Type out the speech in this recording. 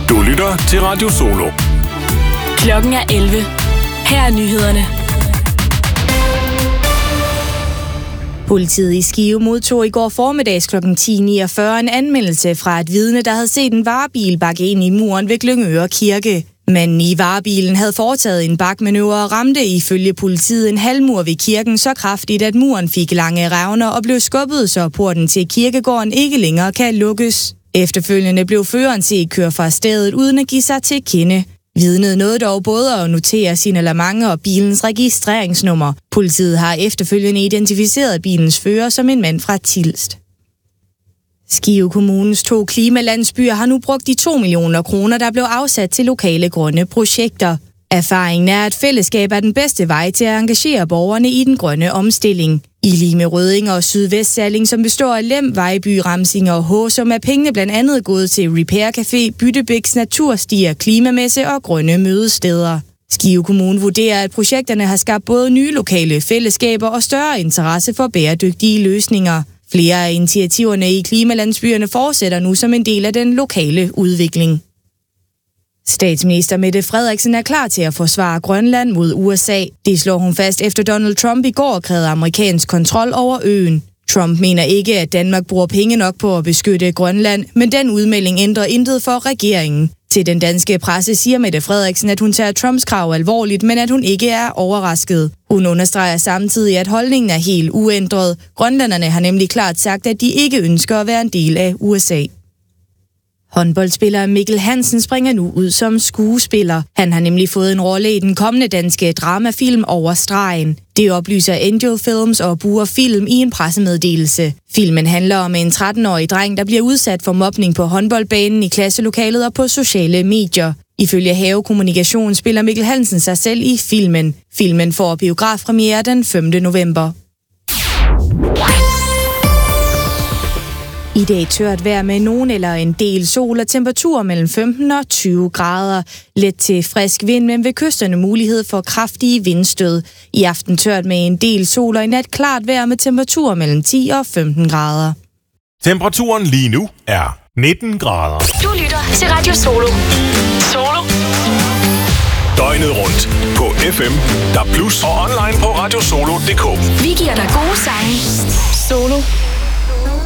Du lytter til Radio Solo. Klokken er 11. Her er nyhederne. Politiet i Skive modtog i går formiddags kl. 10.49 en anmeldelse fra et vidne, der havde set en varebil bakke ind i muren ved Glyngøre Kirke. Manden i varebilen havde foretaget en bakmanøvre og ramte ifølge politiet en halvmur ved kirken så kraftigt, at muren fik lange revner og blev skubbet, så porten til kirkegården ikke længere kan lukkes. Efterfølgende blev føreren set køre fra stedet uden at give sig til kende. Vidnet nåede dog både at notere signalement og bilens registreringsnummer. Politiet har efterfølgende identificeret bilens fører som en mand fra Tilst. Skive Kommunes 2 klimalandsbyer har nu brugt de 2 millioner kroner, der blev afsat til lokale grønne projekter. Erfaringen er, at fællesskab er den bedste vej til at engagere borgerne i den grønne omstilling. I Lime, Rødding og Sydvestsalling, som består af Lem, Vejby, Ramsing og Håsum, er pengene blandt andet gået til Repair Café, Byttebæks naturstier, klimamesse og grønne mødesteder. Skive Kommune vurderer, at projekterne har skabt både nye lokale fællesskaber og større interesse for bæredygtige løsninger. Flere af initiativerne i klimalandsbyerne fortsætter nu som en del af den lokale udvikling. Statsminister Mette Frederiksen er klar til at forsvare Grønland mod USA. Det slår hun fast efter Donald Trump i går krævede amerikansk kontrol over øen. Trump mener ikke, at Danmark bruger penge nok på at beskytte Grønland, men den udmelding ændrer intet for regeringen. Til den danske presse siger Mette Frederiksen, at hun tager Trumps krav alvorligt, men at hun ikke er overrasket. Hun understreger samtidig, at holdningen er helt uændret. Grønlænderne har nemlig klart sagt, at de ikke ønsker at være en del af USA. Håndboldspiller Mikkel Hansen springer nu ud som skuespiller. Han har nemlig fået en rolle i den kommende danske dramafilm Over stregen. Det oplyser Angel Films og Buer Film i en pressemeddelelse. Filmen handler om en 13-årig dreng, der bliver udsat for mobning på håndboldbanen, i klasselokalet og på sociale medier. Ifølge Have Kommunikation spiller Mikkel Hansen sig selv i filmen. Filmen får biografpremiere den 5. november. I dag tørt vejr med nogen eller en del sol og temperatur mellem 15 og 20 grader. Let til frisk vind, men ved kysterne mulighed for kraftige vindstød. I aften tørt med en del sol og i nat klart vejr med temperatur mellem 10 og 15 grader. Temperaturen lige nu er 19 grader. Du lytter til Radio Solo. Solo. Døgnet rundt på FM, DAB+ og online på radiosolo.dk. Vi giver dig gode sange. Solo.